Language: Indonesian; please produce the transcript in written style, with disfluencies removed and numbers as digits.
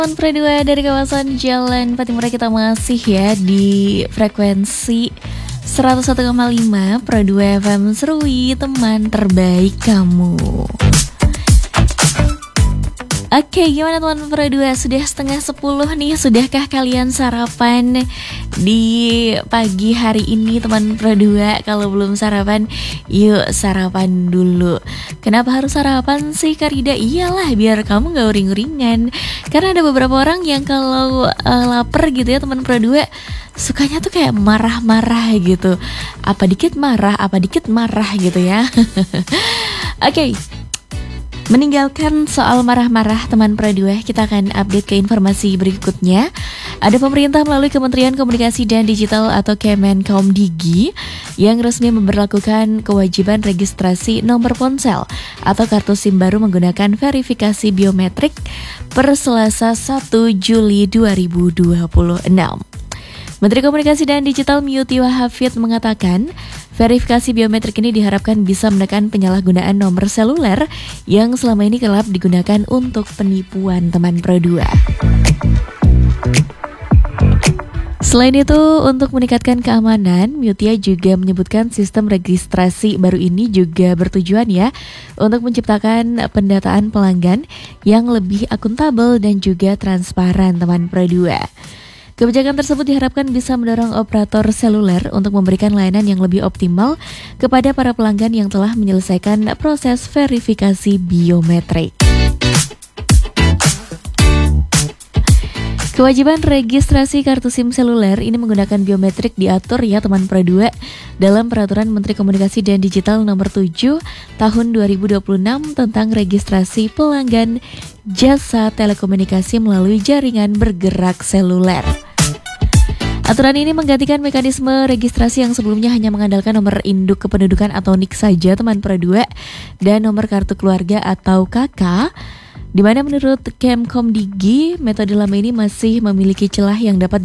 Pro 2 dari kawasan Jalan Patimura, kita masih ya di frekuensi 101,5 Pro 2 FM Serui, teman terbaik kamu. Oke, gimana teman Pro 2? Sudah setengah 10 nih. Sudahkah kalian sarapan di pagi hari ini teman Pro 2? Kalau belum sarapan, yuk sarapan dulu. Kenapa harus sarapan sih Karida? Iyalah, biar kamu gak uring-uringan. Karena ada beberapa orang yang kalau lapar gitu ya teman Pro 2, sukanya tuh kayak marah-marah gitu. Apa dikit marah gitu ya. Oke. Meninggalkan soal marah-marah teman Pro 2, kita akan update ke informasi berikutnya. Ada pemerintah melalui Kementerian Komunikasi dan Digital atau Kemenkomdigi yang resmi memberlakukan kewajiban registrasi nomor ponsel atau kartu SIM baru menggunakan verifikasi biometrik per Selasa 1 Juli 2026. Menteri Komunikasi dan Digital Miyuti Wahafid mengatakan, verifikasi biometrik ini diharapkan bisa menekan penyalahgunaan nomor seluler yang selama ini kerap digunakan untuk penipuan teman Pro 2. Selain itu, untuk meningkatkan keamanan, Miyuti juga menyebutkan sistem registrasi baru ini juga bertujuan ya untuk menciptakan pendataan pelanggan yang lebih akuntabel dan juga transparan teman Pro 2. Kebijakan tersebut diharapkan bisa mendorong operator seluler untuk memberikan layanan yang lebih optimal kepada para pelanggan yang telah menyelesaikan proses verifikasi biometrik. Kewajiban registrasi kartu SIM seluler ini menggunakan biometrik diatur ya teman Pro 2 dalam Peraturan Menteri Komunikasi dan Digital Nomor 7 Tahun 2026 tentang registrasi pelanggan jasa telekomunikasi melalui jaringan bergerak seluler. Aturan ini menggantikan mekanisme registrasi yang sebelumnya hanya mengandalkan nomor induk kependudukan atau NIK saja teman Pro 2 dan nomor kartu keluarga atau KK, di mana menurut Kemenkomdigi metode lama ini masih memiliki celah yang dapat